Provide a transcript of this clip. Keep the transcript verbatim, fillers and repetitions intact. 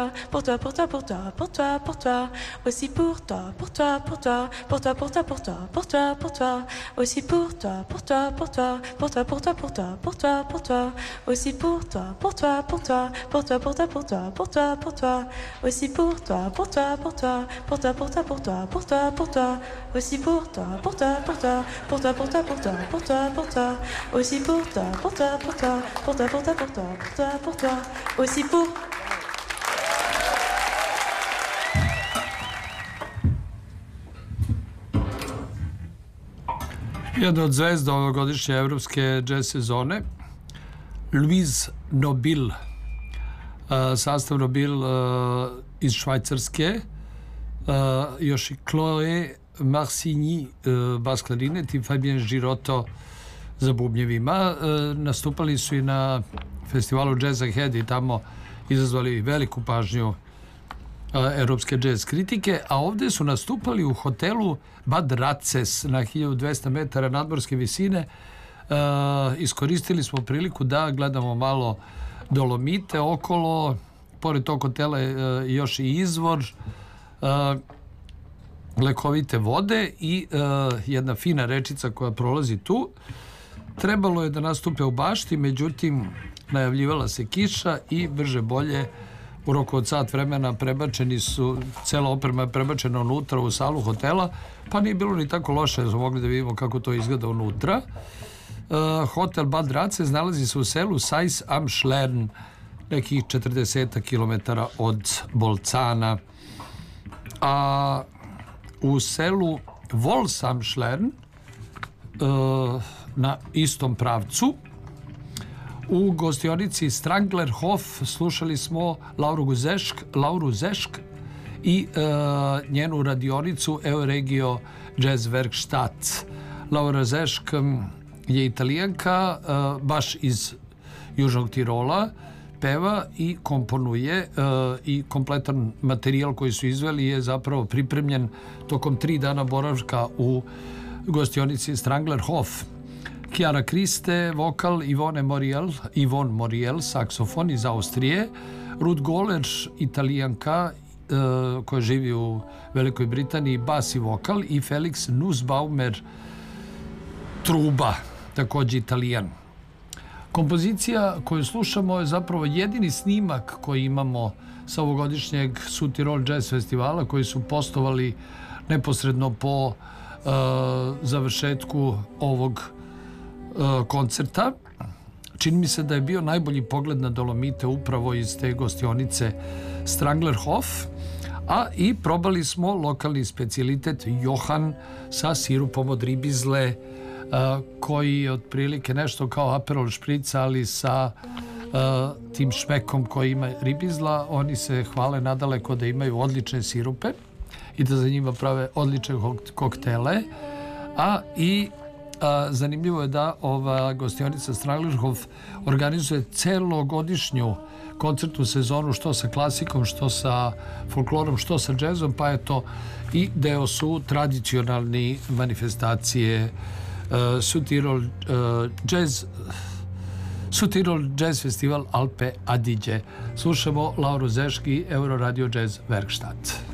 toi, pour toi, pour toi, pour toi, pour toi, pour toi, aussi pour toi, pour toi, pour toi, pour toi, pour toi, pour toi, pour toi, pour toi, aussi pour toi, pour toi, pour toi, pour toi, pour toi, pour toi, pour toi, pour toi, aussi pour toi, pour toi, pour toi, pour toi, pour toi, pour toi, pour toi, pour toi, aussi pour toi, pour toi, pour toi, pour toi, pour toi, pour toi, pour toi, pour toi, aussi pour toi, pour toi, pour toi, pour toi, pour toi, pour toi, pour toi, pour toi, aussi pour toi, pour toi, pour toi, pour toi, pour toi, pour toi, pour toi, pour toi, aussi pour. Jedna od zvezda ovogodišnje evropske džez sezone, Louise Nobil, sastav Nobil iz Švajcarske, još i Chloé Marsigny bas klarinet i Fabien Girotto za bubnjevima. Nastupali su i na festivalu Jazz Ahead i tamo izazvali veliku pažnju evropske džez kritike, a ovde su nastupali u hotelu Bad Races na hiljadu dvesta metara nadmorske visine. Iskoristili smo priliku da gledamo malo Dolomite okolo, pored tog hotela je još i izvor lekovite vode i jedna fina rečica koja prolazi tu. Trebalo je da nastupe u bašti, međutim najavljivala se kiša i brže bolje u roku od sat vremena prebačeni su, cela oprema je prebačena unutra u salu hotela, pa nije bilo ni tako loše, smo mogli da vidimo kako to izgleda unutra. Uh, hotel Bad Races nalazi se u selu Sais am Schlern, nekih četrdeset kilometara od Bolcana, a u selu Vols am Schlern uh, na istom pravcu u gostionici Stranglerhof slušali smo Lauru Zešk, Lauru Zešk i uh, njenu radionicu Euregio Jazz Werkstatt. Laura Zešk je Italijanka, uh, baš iz Južnog Tirola, peva i komponuje uh, i kompletan materijal koji su izveli je zapravo pripremljen tokom tri dana boravka u gostionici Stranglerhof. Chiara Kriste, vokal, Ivone Moriel, Ivon Moriel, saksofon iz Austrije, Ruth Goller, Italijanka uh, koja živi u Velikoj Britaniji, bas i vokal, i Felix Nussbaumer, truba, takođe Italijan. Kompozicija koju slušamo je zapravo jedini snimak koji imamo sa ovogodišnjeg Südtirol Jazz festivala, koji su postovali neposredno po uh, završetku ovog koncerta. Čini mi se da je bio najbolji pogled na Dolomite upravo iz te gostionice Stranglerhof, a i probali smo lokalni specijalitet Johan sa sirupom od ribizle, koji je otprilike nešto kao Aperol špric, ali sa tim šmekom koji ima ribizla. Oni se hvale nadaleko da imaju odlične sirupe i da za njima prave odlične koktele, a i A, zanimljivo je da ova gostionica Stranglerhof organizuje celogodišnju koncertnu sezonu, što sa klasikom, što sa folklorom, što sa džezom, pa je to i deo su tradicionalni manifestacije uh, Südtirol uh, Jazz Südtirol Jazz Festival Alpe Adige. Slušamo Lauru Zeški, Euro Radio Jazz Werkstatt.